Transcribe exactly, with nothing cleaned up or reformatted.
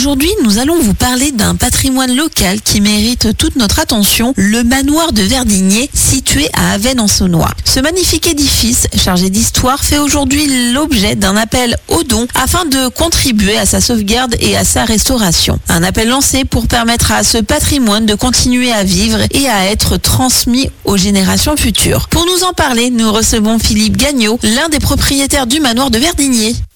Aujourd'hui, nous allons vous parler d'un patrimoine local qui mérite toute notre attention, le manoir de Verdigné, situé à Avesnes-en-Saunois. Ce magnifique édifice, chargé d'histoire, fait aujourd'hui l'objet d'un appel aux dons afin de contribuer à sa sauvegarde et à sa restauration. Un appel lancé pour permettre à ce patrimoine de continuer à vivre et à être transmis aux générations futures. Pour nous en parler, nous recevons Philippe Gagnon, l'un des propriétaires du manoir de Verdigné.